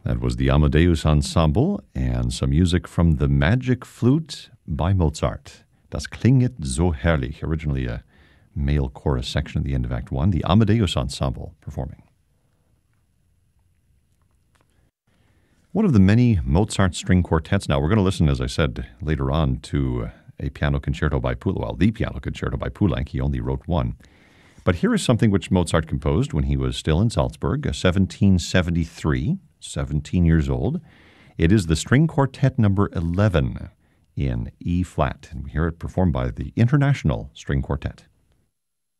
That was the Amadeus Ensemble and some music from The Magic Flute by Mozart. Das klinget so herrlich, originally a male chorus section at the end of Act 1, the Amadeus Ensemble performing. One of the many Mozart string quartets. Now, we're going to listen, as I said, later on to a piano concerto by Poulenc. Well, the piano concerto by Poulenc. He only wrote one. But here is something which Mozart composed when he was still in Salzburg, 1773, 17 years old. It is the string quartet number 11 in E-flat. And we hear it performed by the International String Quartet.